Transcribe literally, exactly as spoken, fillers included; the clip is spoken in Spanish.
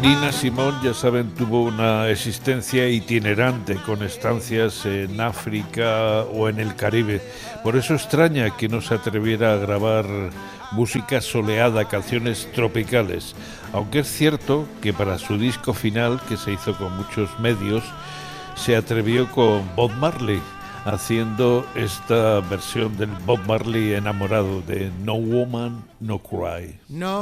Nina Simone, ya saben, tuvo una existencia itinerante con estancias en África o en el Caribe. Por eso extraña que no se atreviera a grabar música soleada, canciones tropicales. Aunque es cierto que para su disco final, que se hizo con muchos medios, se atrevió con Bob Marley, haciendo esta versión del Bob Marley enamorado de No Woman, No Cry. No